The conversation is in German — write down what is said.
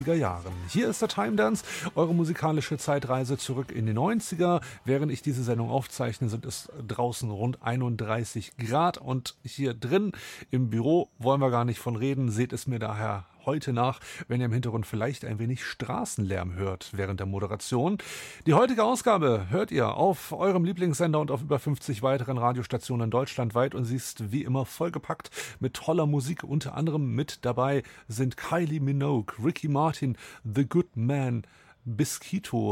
Jahren. Hier ist der Time Dance, eure musikalische Zeitreise zurück in die 90er. Während ich diese Sendung aufzeichne, sind es draußen rund 31 Grad und hier drin im Büro wollen wir gar nicht von reden. Seht es mir daher heute nach, wenn ihr im Hintergrund vielleicht ein wenig Straßenlärm hört während der Moderation. Die heutige Ausgabe hört ihr auf eurem Lieblingssender und auf über 50 weiteren Radiostationen deutschlandweit und sie ist wie immer vollgepackt mit toller Musik. Unter anderem mit dabei sind Kylie Minogue, Ricky Martin, The Good Man, Bisquito,